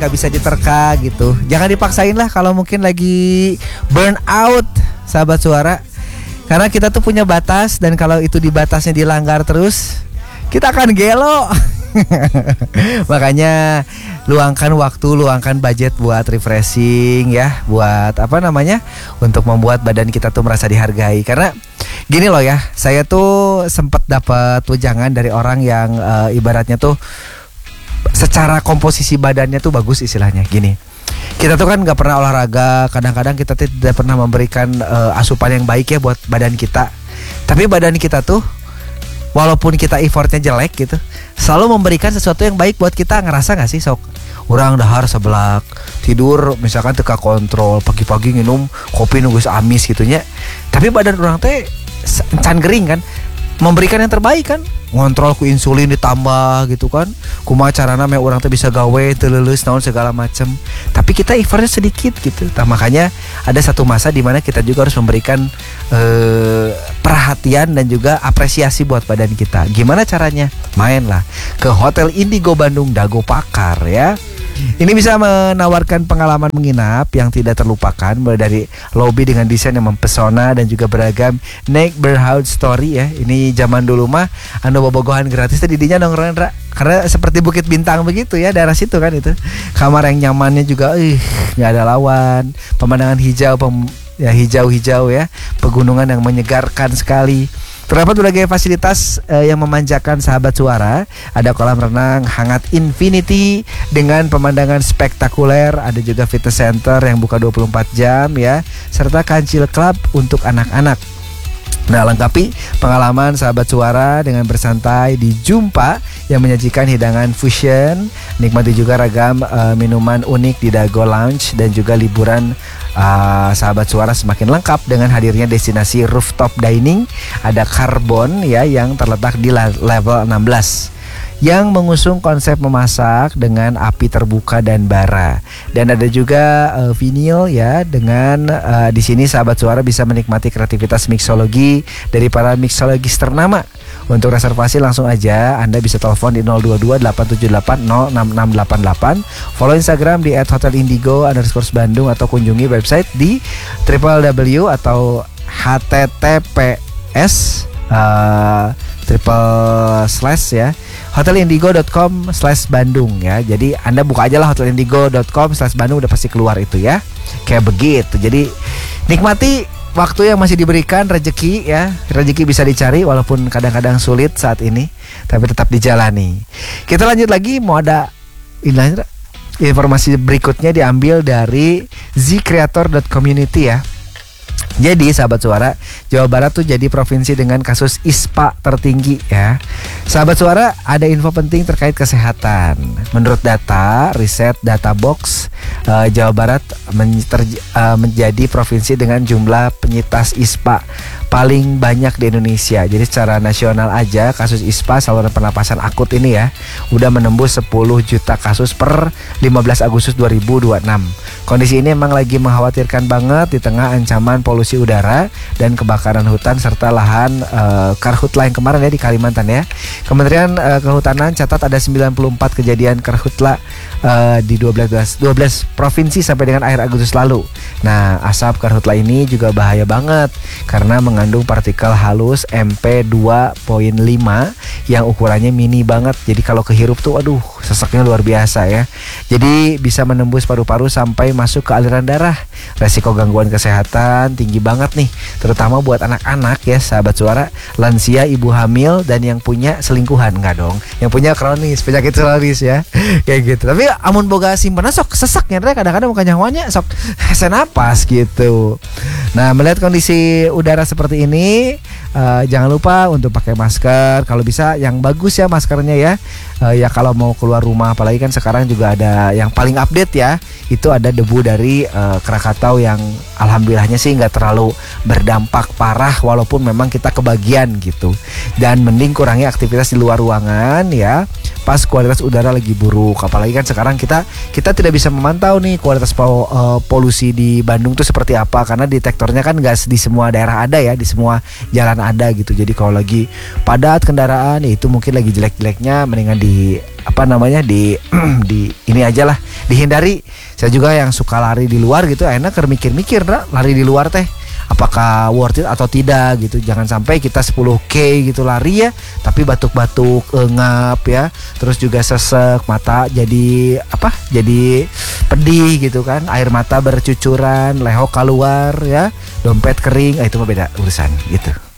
nggak bisa diterka gitu. Jangan dipaksain lah kalau mungkin lagi burn out, sahabat suara. Karena kita tuh punya batas, dan kalau itu di batasnya dilanggar terus, kita akan gelo. Makanya luangkan waktu, luangkan budget buat refreshing ya, buat untuk membuat badan kita tuh merasa dihargai. Karena gini loh ya, saya tuh sempat dapat wejangan dari orang yang ibaratnya tuh secara komposisi badannya tuh bagus, istilahnya gini. Kita tuh kan nggak pernah olahraga, kadang-kadang kita tidak pernah memberikan asupan yang baik ya buat badan kita. Tapi badan kita tuh walaupun kita effortnya jelek gitu, selalu memberikan sesuatu yang baik buat kita. Ngerasa gak sih sok? Orang dahar sebelak, tidur misalkan teka kontrol, pagi-pagi minum kopi nunggu amis gitunya. Tapi badan orang teh encan gering kan, memberikan yang terbaik kan, ngontrol ku insulin ditambah gitu kan, kumaha carana me orang teh bisa gawe teu leuleus naon segala macem. Tapi kita effortnya sedikit gitu. Nah, makanya ada satu masa di mana kita juga harus memberikan perhatian dan juga apresiasi buat badan kita. Gimana caranya? Mainlah ke Hotel Indigo Bandung Dago Pakar ya. Ini bisa menawarkan pengalaman menginap yang tidak terlupakan, mulai dari lobi dengan desain yang mempesona dan juga beragam neighborhood story ya. Ini zaman dulu mah anu bobogohan gratis tadi dinya dong Rendra. Karena seperti Bukit Bintang begitu ya, daerah situ kan itu. Kamar yang nyamannya juga nggak ada lawan, pemandangan hijau-hijau ya, pegunungan yang menyegarkan sekali. Terdapat berbagai fasilitas yang memanjakan sahabat suara. Ada kolam renang hangat infinity dengan pemandangan spektakuler. Ada juga fitness center yang buka 24 jam ya, serta kancil club untuk anak-anak. Nah, lengkapi pengalaman sahabat suara dengan bersantai di Jumpa yang menyajikan hidangan fusion. Nikmati juga ragam minuman unik di Dago Lounge, dan juga liburan sahabat suara semakin lengkap dengan hadirnya destinasi rooftop dining. Ada Carbon ya yang terletak di level 16 yang mengusung konsep memasak dengan api terbuka dan bara. Dan ada juga vinyl ya, dengan di sini sahabat suara bisa menikmati kreativitas mixologi dari para mixologis ternama. Untuk reservasi langsung aja Anda bisa telepon di 022 878 06688, follow Instagram di @hotelindigo_bandung, atau kunjungi website di www atau https ya hotelindigo.com/Bandung ya. Jadi Anda buka aja lah hotelindigo.com/Bandung, udah pasti keluar itu ya. Kayak begitu. Jadi nikmati waktu yang masih diberikan, rezeki ya. Rezeki bisa dicari walaupun kadang-kadang sulit saat ini, tapi tetap dijalani. Kita lanjut lagi, mau ada informasi berikutnya diambil dari zcreator.community ya. Jadi sahabat suara, Jawa Barat tuh jadi provinsi dengan kasus ISPA tertinggi ya. Sahabat suara, ada info penting terkait kesehatan. Menurut data riset Databox, Jawa Barat menjadi provinsi dengan jumlah penyintas ISPA paling banyak di Indonesia. Jadi secara nasional aja kasus ISPA, saluran pernapasan akut ini ya, udah menembus 10 juta kasus per 15 Agustus 2026. Kondisi ini emang lagi mengkhawatirkan banget di tengah ancaman polusi udara dan kebakaran hutan serta lahan karhutla yang kemarin ya di Kalimantan ya. Kementerian Kehutanan catat ada 94 kejadian karhutla di 12 provinsi sampai dengan akhir Agustus lalu. Nah, asap karhutla ini juga bahaya banget karena mengandung partikel halus MP2.5 yang ukurannya mini banget. Jadi kalau kehirup tuh aduh, seseknya luar biasa ya. Jadi bisa menembus paru-paru sampai masuk ke aliran darah. Resiko gangguan kesehatan tinggi banget nih, terutama buat anak-anak ya sahabat suara, lansia, ibu hamil, dan yang punya selingkuhan. Enggak dong, yang punya penyakit kronis ya. Kayak gitu. Tapi amun boga simpanan sok sesaknya kadang-kadang bukan nyawanya sok senapas gitu. Nah, melihat kondisi udara seperti ini, jangan lupa untuk pakai masker. Kalau bisa yang bagus ya maskernya ya. Ya kalau mau keluar rumah, apalagi kan sekarang juga ada yang paling update ya, itu ada debu dari Krakatau yang alhamdulillahnya sih nggak terlalu berdampak parah, walaupun memang kita kebagian gitu. Dan mending kurangi aktivitas di luar ruangan ya, pas kualitas udara lagi buruk. Apalagi kan sekarang kita tidak bisa memantau nih kualitas polusi di Bandung tuh seperti apa, karena detektornya kan nggak di semua daerah ada ya, di semua jalan ada gitu. Jadi kalau lagi padat kendaraan, ya itu mungkin lagi jelek-jeleknya, mendingan di di ini aja lah, dihindari. Saya juga yang suka lari di luar gitu, enak mikir-mikir lari di luar teh apakah worth it atau tidak gitu. Jangan sampai kita 10K gitu lari ya, tapi batuk-batuk, ngap ya, terus juga sesek, mata jadi jadi pedih gitu kan, air mata bercucuran, lehok keluar ya, dompet kering, itu mah beda urusan gitu.